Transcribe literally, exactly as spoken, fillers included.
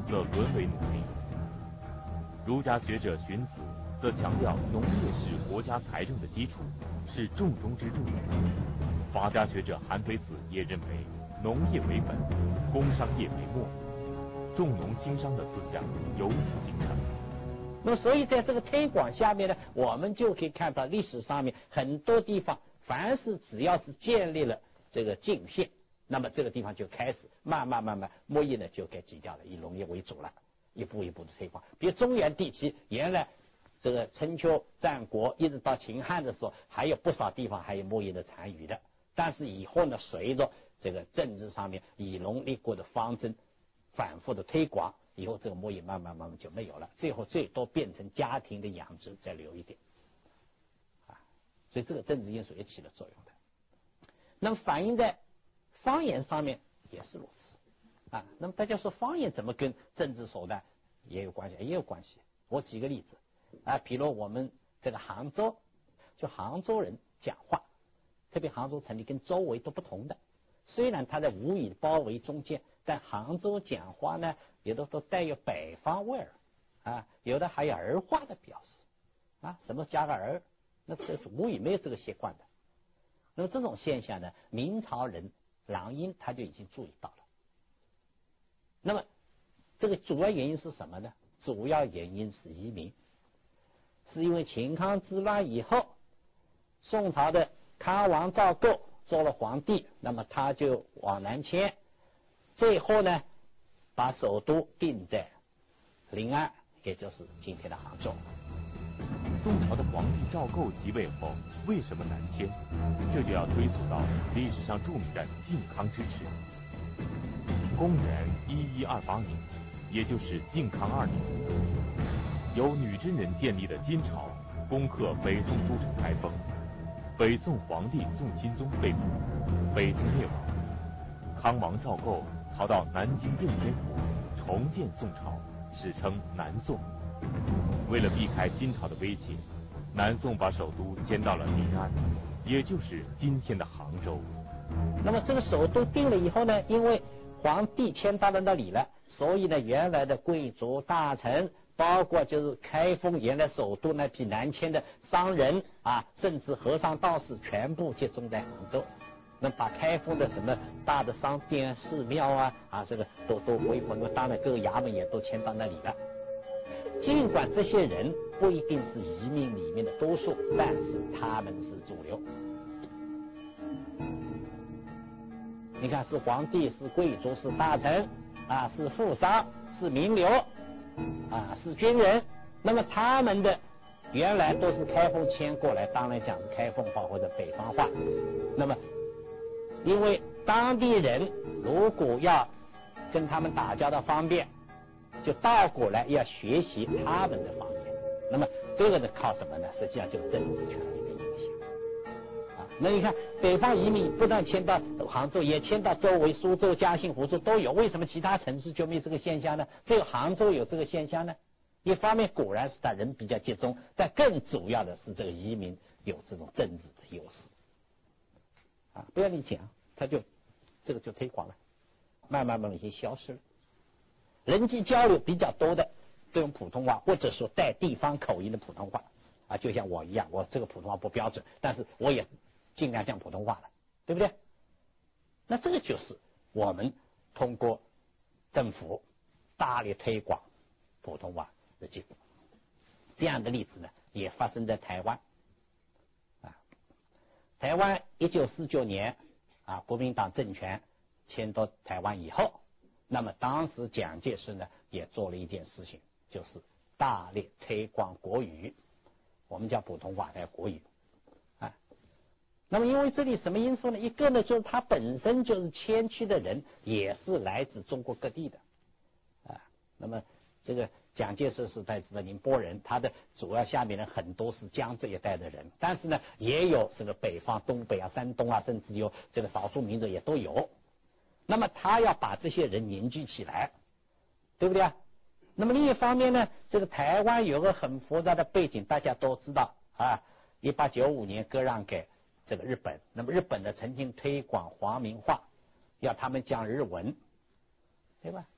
则沦为奴隶。儒家学者荀子则强调农业是国家财政的基础，是重中之重。法家学者韩非子也认为农业为本，工商业为末，重农轻商的思想由此形成。 那么，所以在这个推广下面呢，我们就可以看到历史上面很多地方，凡是只要是建立了这个郡县，那么这个地方就开始慢慢慢慢牧业呢就给挤掉了，以农业为主了，一步一步的推广。比如中原地区，原来这个春秋战国一直到秦汉的时候，还有不少地方还有牧业的残余的，但是以后呢，随着这个政治上面以农立国的方针反复的推广，以后这个牧业慢慢慢慢就没有了，最后最多变成家庭的养殖再留一点啊，所以这个政治因素也起了作用的。那么反映在方言上面也是如此啊。那么大家说方言怎么跟政治手段也有关系？也有关系。我举个例子啊，比如我们这个杭州，就杭州人讲话，特别杭州城里跟周围都不同的，虽然它在吴语包围中间，但杭州讲话呢，有的都带有北方味儿啊，有的还有儿化的表示啊，什么加个儿，那这是吴语没有这个习惯的。那么这种现象呢，明朝人郎瑛他就已经注意到了。那么这个主要原因是什么呢？主要原因是移民，是因为秦康之乱以后，宋朝的康王赵构做了皇帝，那么他就往南迁，最后呢把首都定在临安，也就是今天的杭州。 宋朝的皇帝赵构即位后为什么南迁？这就要追溯到历史上著名的靖康之耻。公元一一二八年，也就是靖康二年，由女真人建立的金朝攻克北宋都城开封，北宋皇帝宋钦宗被捕，北宋灭亡。康王赵构逃到南京应天府，重建宋朝，史称南宋。为了避开金朝的威胁，南宋把首都迁到了临安，也就是今天的杭州。 那么这个首都定了以后呢，因为皇帝迁到了那里了，所以呢，原来的贵族大臣，包括就是开封原来首都那批南迁的商人啊，甚至和尚道士，全部集中在杭州。那把开封的什么大的商店、寺庙啊啊，这个都都恢复。那么当然各个衙门也都迁到那里了。尽管这些人不一定是移民里面的多数，但是他们是主流。你看，是皇帝，是贵族，是大臣啊，是富商，是名流啊，是军人。那么他们的原来都是开封迁过来，当然讲是开封话或者北方话。那么因为当地人如果要跟他们打交道方便，就倒过来要学习他们的方言。那么这个呢，靠什么呢？实际上就是政治权力的影响啊。那你看，北方移民不但迁到杭州，也迁到周围苏州、嘉兴、湖州都有。为什么其他城市就没有这个现象呢？只有杭州有这个现象呢？一方面果然是他人比较集中，但更主要的是这个移民有这种政治的优势啊。不要你讲，他就这个就推广了，慢慢慢慢已经消失了。人际交流比较多的都用普通话，或者说带地方口音的普通话啊，就像我一样，我这个普通话不标准，但是我也尽量讲普通话了，对不对？那这个就是我们通过政府大力推广普通话的结果。这样的例子呢，也发生在台湾啊。台湾一九四九年啊，国民党政权迁到台湾以后，那么当时蒋介石呢也做了一件事情，就是大力推广国语，我们叫普通话，叫国语啊。那么因为这里什么因素呢？一个呢就是他本身就是迁区的人，也是来自中国各地的啊。那么这个蒋介石是在这宁波人，他的主要下面呢很多是江这一带的人，但是呢也有这个北方、东北啊、山东啊，甚至有这个少数民族也都有。那么他要把这些人凝聚起来，对不对啊？那么另一方面呢，这个台湾有个很复杂的背景，大家都知道啊。一八九五年割让给这个日本，那么日本呢曾经推广皇民化，要他们讲日文，对吧？